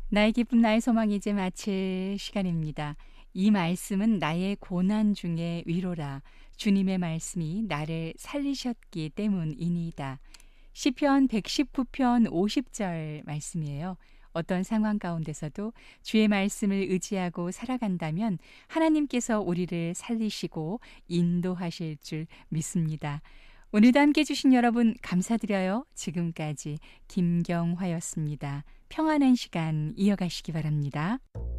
나의 기쁨 나의 소망 이제 마칠 시간입니다. 이 말씀은 나의 고난 중에 위로라. 주님의 말씀이 나를 살리셨기 때문이니이다. 시편 119편 50절 말씀이에요. 어떤 상황 가운데서도 주의 말씀을 의지하고 살아간다면 하나님께서 우리를 살리시고 인도하실 줄 믿습니다. 오늘도 함께 해주신 여러분 감사드려요. 지금까지 김경화였습니다. 평안한 시간 이어가시기 바랍니다.